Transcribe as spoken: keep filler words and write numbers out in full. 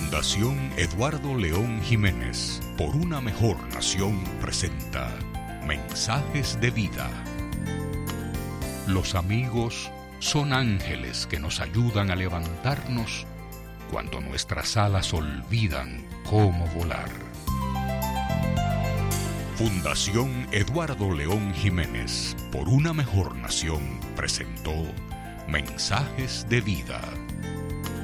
Fundación Eduardo León Jiménez, por una mejor nación, presenta Mensajes de Vida. Los amigos son ángeles que nos ayudan a levantarnos cuando nuestras alas olvidan cómo volar. Fundación Eduardo León Jiménez, por una mejor nación, presentó Mensajes de Vida.